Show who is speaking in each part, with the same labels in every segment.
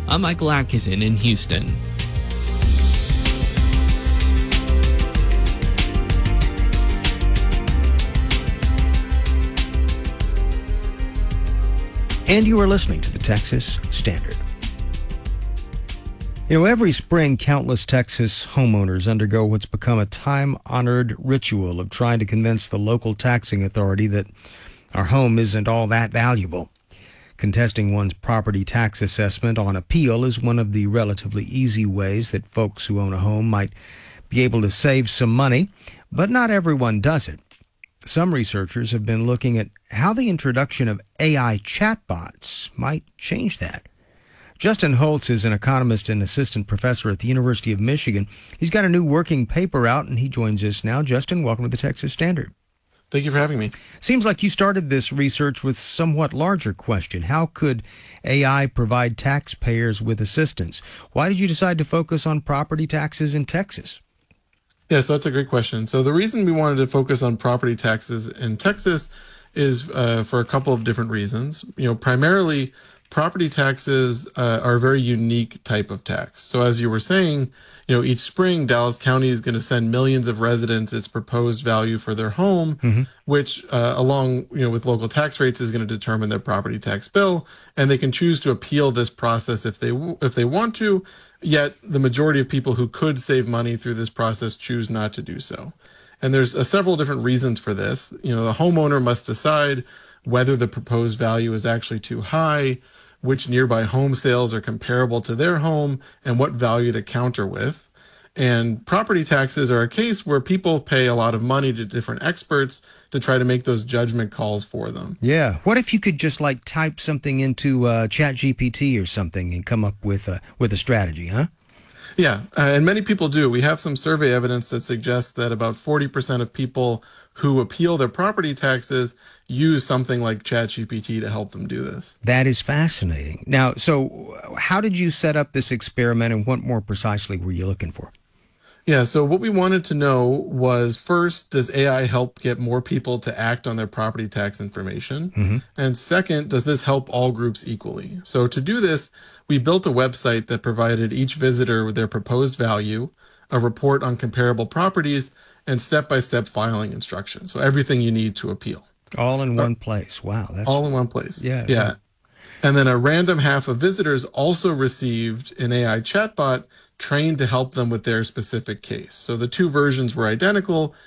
Speaker 1: I'm Michael Atkinson in Houston.
Speaker 2: And you are listening to the Texas Standard. You know, every spring, countless Texas homeowners undergo what's become a time-honored ritual of trying to convince the local taxing authority that our home isn't all that valuable. Contesting one's property tax assessment on appeal is one of the relatively easy ways that folks who own a home might be able to save some money, but not everyone does it. Some researchers have been looking at how the introduction of AI chatbots might change that. Justin Holtz is an economist and assistant professor at the University of Michigan. He's got a new working paper out, and he joins us now. Justin, welcome to the Texas Standard.
Speaker 3: Thank you for having me.
Speaker 2: Seems like you started this research with a somewhat larger question. How could AI provide taxpayers with assistance? Why did you decide to focus on property taxes in Texas?
Speaker 3: Yeah, so that's a great question. So the reason we wanted to focus on property taxes in Texas is for a couple of different reasons. You know, primarily, property taxes are a very unique type of tax. So as you were saying, you know, each spring, Dallas County is going to send millions of residents its proposed value for their home, which along, you know, with local tax rates is going to determine their property tax bill. And they can choose to appeal this process if they want to. Yet the majority of people who could save money through this process choose not to do so. And there's several different reasons for this. You know, the homeowner must decide whether the proposed value is actually too high, which nearby home sales are comparable to their home, and what value to counter with. And property taxes are a case where people pay a lot of money to different experts to try to make those judgment calls for them.
Speaker 2: Yeah. What if you could just type something into ChatGPT or something and come up with a strategy, huh?
Speaker 3: Yeah, and many people do. We have some survey evidence that suggests that about 40% of people who appeal their property taxes use something like ChatGPT to help them do this.
Speaker 2: That is fascinating. Now, so how did you set up this experiment, and what more precisely were you looking for?
Speaker 3: Yeah, so what we wanted to know was, first, does AI help get more people to act on their property tax information? And second, does this help all groups equally? So to do this, we built a website that provided each visitor with their proposed value, a report on comparable properties, and step-by-step filing instructions. So everything you need to appeal.
Speaker 2: All in one place. Wow. That's
Speaker 3: all in one place.
Speaker 2: Yeah.
Speaker 3: Yeah. And then a random half of visitors also received an AI chatbot trained to help them with their specific case. So the two versions were identical,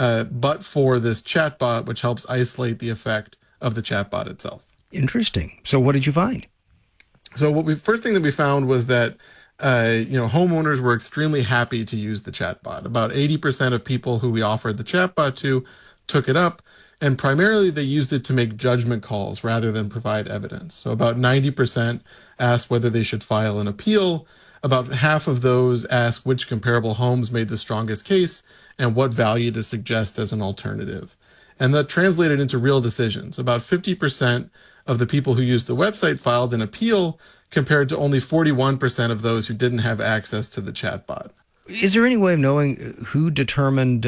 Speaker 3: but for this chatbot, which helps isolate the effect of the chatbot itself.
Speaker 2: Interesting. So what did you find?
Speaker 3: So first thing that we found was that homeowners were extremely happy to use the chatbot. About 80% of people who we offered the chatbot to took it up, and primarily they used it to make judgment calls rather than provide evidence. So about 90% asked whether they should file an appeal. About half of those asked which comparable homes made the strongest case and what value to suggest as an alternative. And that translated into real decisions. About 50% of the people who used the website filed an appeal, compared to only 41% of those who didn't have access to the chatbot.
Speaker 2: Is there any way of knowing who decided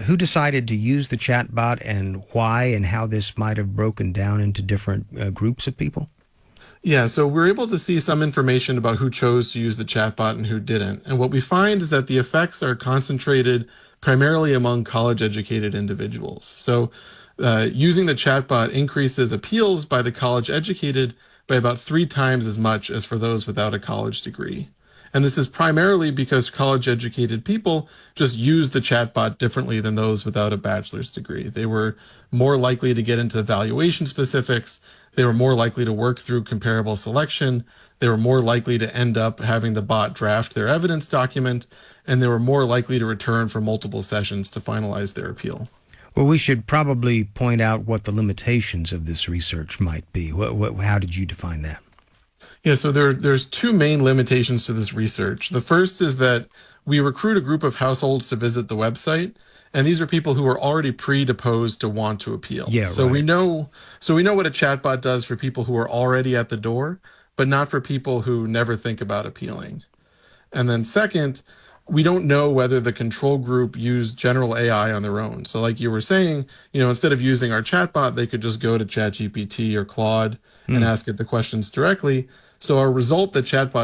Speaker 2: to use the chatbot and why, and how this might have broken down into different groups of people?
Speaker 3: Yeah, so we're able to see some information about who chose to use the chatbot and who didn't. And what we find is that the effects are concentrated primarily among college-educated individuals. So using the chatbot increases appeals by the college-educated by about 3 times as much as for those without a college degree. And this is primarily because college-educated people just use the chatbot differently than those without a bachelor's degree. They were more likely to get into valuation specifics. They were more likely to work through comparable selection. They were more likely to end up having the bot draft their evidence document. And they were more likely to return for multiple sessions to finalize their appeal.
Speaker 2: Well, we should probably point out what the limitations of this research might be. How did you define that?
Speaker 3: Yeah, so there's 2 main limitations to this research. The first is that we recruit a group of households to visit the website, and these are people who are already predisposed to want to appeal.
Speaker 2: Yeah,
Speaker 3: so
Speaker 2: right.
Speaker 3: we know what a chatbot does for people who are already at the door, but not for people who never think about appealing. And then second, we don't know whether the control group used general AI on their own. So like you were saying, instead of using our chatbot, they could just go to ChatGPT or Claude and ask it the questions directly. So our result that chatbot